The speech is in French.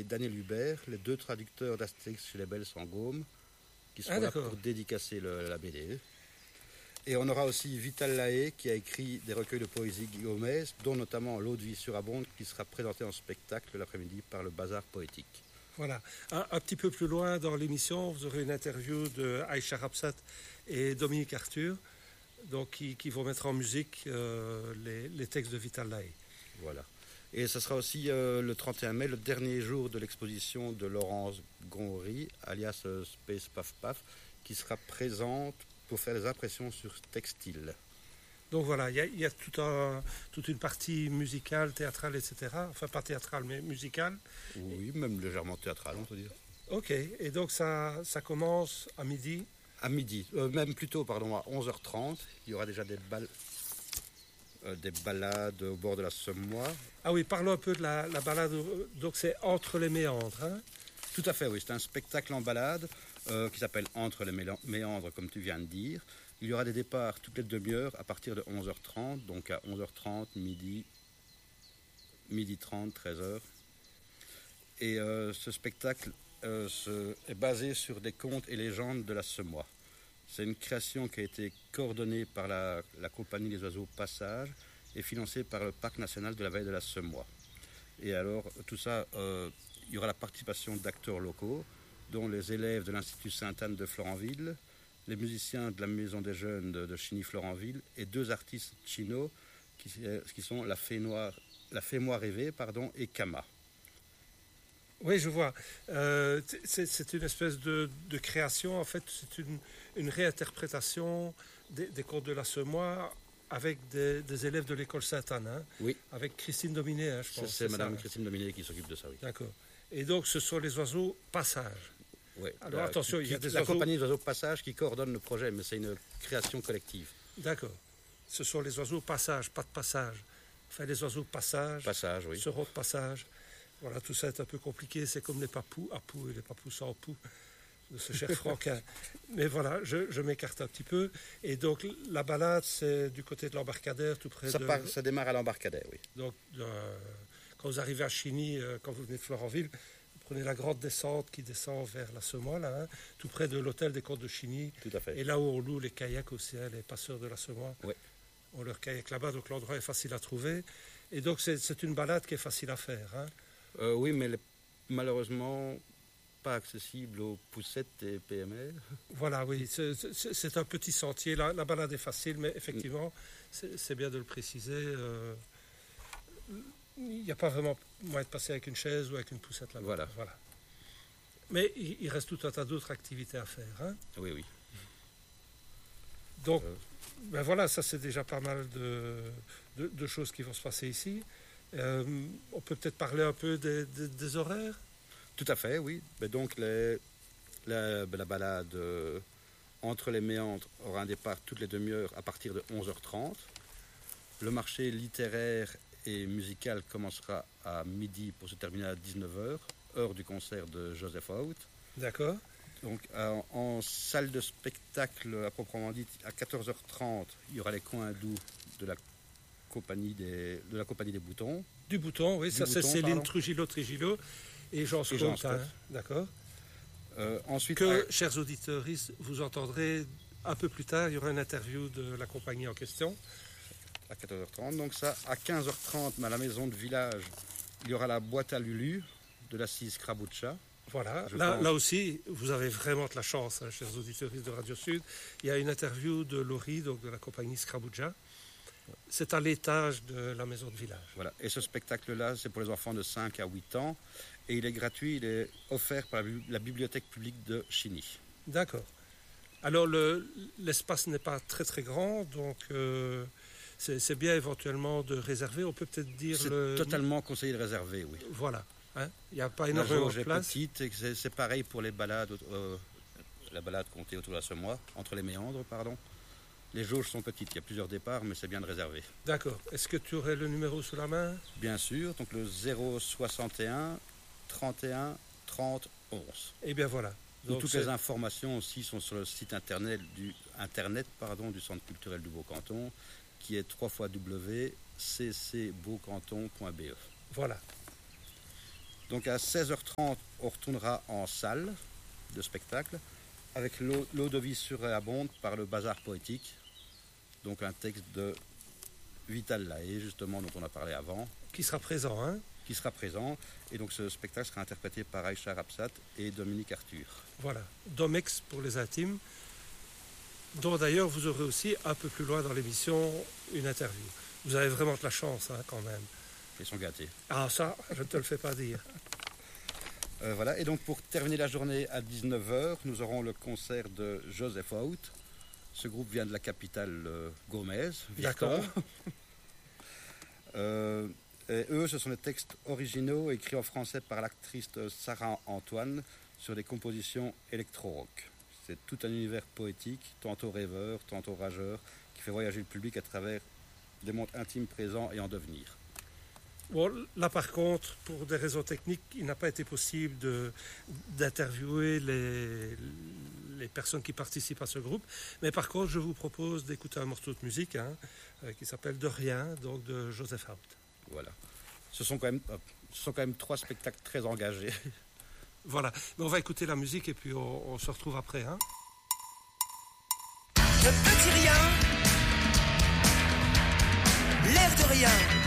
Daniel Hubert, les 2 traducteurs d'Astérix chez les Belges en Gaume, qui seront là pour dédicacer la BD. Et on aura aussi Vital Lahaye, qui a écrit des recueils de poésie guillaumaise, dont notamment L'eau de vie surabonde, qui sera présenté en spectacle l'après-midi par le Bazar Poétique. Voilà. Un petit peu plus loin dans l'émission, vous aurez une interview de Aïcha Rapsat et Dominique Arthur, donc qui vont mettre en musique les textes de Vital Lahaye. Voilà. Et ce sera aussi le 31 mai, le dernier jour de l'exposition de Laurence Gonry, alias Space Paf Paf, qui sera présente pour faire des impressions sur textile. Donc voilà, il y a toute une partie musicale, théâtrale, etc. Enfin, pas théâtrale, mais musicale. Oui, même légèrement théâtrale, on peut dire. Ok, et donc ça commence à midi. À midi, même plutôt, pardon, à 11h30. Il y aura déjà des balades au bord de la Semois. Ah oui, parlons un peu de la balade. Donc c'est Entre les méandres, hein? Tout à fait, oui. C'est un spectacle en balade qui s'appelle Entre les méandres, comme tu viens de dire. Il y aura des départs toutes les demi-heures à partir de 11h30, donc à 11h30, midi 30, 13h. Et ce spectacle est basé sur des contes et légendes de la Semois. C'est une création qui a été coordonnée par la compagnie des oiseaux Passage et financée par le Parc national de la Vallée de la Semois. Et alors, tout ça, il y aura la participation d'acteurs locaux, dont les élèves de l'Institut Sainte-Anne de Florenville, les musiciens de la Maison des Jeunes de Chigny-Florenville et 2 artistes chino qui sont la Fée Moi Rêvée et Kama. Oui, je vois. C'est une espèce de création, en fait, c'est une réinterprétation des contes de la Semois avec des élèves de l'école Sainte-Anne, hein, oui. Avec Christine Dominé, hein, je pense. C'est Madame Christine Dominé qui s'occupe de ça, oui. D'accord. Et donc, ce sont les oiseaux Passage. Oui. Alors, attention, il y a des la compagnie des oiseaux Passage qui coordonne le projet, mais c'est une création collective. D'accord. Ce sont les oiseaux Passage, pas de passage. Enfin, les oiseaux Passage, oui. seront de passage. Voilà, tout ça est un peu compliqué. C'est comme les papous à poux et les papous sans poux de ce cher Franquin. Mais voilà, je m'écarte un petit peu. Et donc, la balade, c'est du côté de l'embarcadère, tout près ça démarre à l'embarcadère, oui. Donc, quand vous arrivez à Chigny, quand vous venez de Florenville, vous prenez la grande descente qui descend vers la Semois, là, hein, tout près de l'hôtel des Côtes de Chigny. Tout à fait. Et là où on loue les kayaks aussi, hein, les passeurs de la Semois. Oui. On leur kayak là-bas, donc l'endroit est facile à trouver. Et donc, c'est une balade qui est facile à faire, hein. Oui, mais malheureusement pas accessible aux poussettes et PMR. Voilà, oui, c'est un petit sentier. La balade est facile, mais effectivement, c'est bien de le préciser. Il n'y a pas vraiment moyen de passer avec une chaise ou avec une poussette là-bas. Voilà. Mais il reste tout un tas d'autres activités à faire, hein. Oui, oui. Donc, ben voilà, ça c'est déjà pas mal de choses qui vont se passer ici. On peut peut-être parler un peu des horaires. Tout à fait, oui. Mais donc la balade Entre les méandres aura un départ toutes les demi-heures à partir de 11h30. Le marché littéraire et musical commencera à midi pour se terminer à 19h, heure du concert de Joseph Hout. D'accord. Donc en salle de spectacle à proprement dit, à 14h30, il y aura les coins doux de la compagnie des Boutons. Du Bouton, oui, ça c'est Céline Trujillo et Jean Scott, hein, d'accord. Ensuite, chers auditeurs, vous entendrez un peu plus tard, il y aura une interview de la compagnie en question. À 14h30, donc ça, à 15h30, à la maison de village, il y aura la boîte à Lulu de l'assise Kraboucha. Voilà, là aussi, vous avez vraiment de la chance, hein, chers auditeurs de Radio Sud. Il y a une interview de Laurie, donc de la compagnie Scrabouja. C'est à l'étage de la maison de village. Voilà, et ce spectacle-là, c'est pour les enfants de 5 à 8 ans. Et il est gratuit, il est offert par la bibliothèque publique de Chigny. D'accord. Alors, l'espace n'est pas très très grand, donc c'est bien éventuellement de réserver. On peut peut-être dire... C'est totalement conseillé de réserver, oui. Voilà. Hein, il n'y a pas énormément de place. Petite, et c'est pareil pour les balades, la balade comptée autour de la Semois, entre les méandres, pardon. Les jauges sont petites, il y a plusieurs départs, mais c'est bien de réserver. D'accord. Est-ce que tu aurais le numéro sous la main? Bien sûr, donc le 061 31 30 11. Et bien voilà. Donc toutes les informations aussi sont sur le site internet du Centre culturel du Beau-Canton, qui est www.ccbeaucanton.be. Voilà. Donc à 16h30, on retournera en salle de spectacle avec l'eau de vie surabonde par le bazar poétique. Donc un texte de Vital Lahaye, justement, dont on a parlé avant. Qui sera présent, hein? Qui sera présent. Et donc ce spectacle sera interprété par Aïcha Rapsat et Dominique Arthur. Voilà, Domex pour les intimes, dont d'ailleurs vous aurez aussi un peu plus loin dans l'émission une interview. Vous avez vraiment de la chance, hein, quand même. Ils sont gâtés. Ah ça, je ne te le fais pas dire. Voilà, et donc pour terminer la journée à 19h, nous aurons le concert de Joseph Out. Ce groupe vient de la capitale gaumaise, Virton. Et eux, ce sont des textes originaux écrits en français par l'actrice Sarah Antoine sur des compositions électro-rock. C'est tout un univers poétique, tantôt rêveur, tantôt rageur, qui fait voyager le public à travers des mondes intimes présents et en devenir. Bon, là par contre, pour des raisons techniques, il n'a pas été possible d'interviewer les personnes qui participent à ce groupe. Mais par contre, je vous propose d'écouter un morceau de musique qui s'appelle De Rien, donc de Joseph Out. Voilà. Ce sont quand même 3 spectacles très engagés. Voilà. Mais on va écouter la musique et puis on se retrouve après. Hein. Le petit rien, l'air de rien.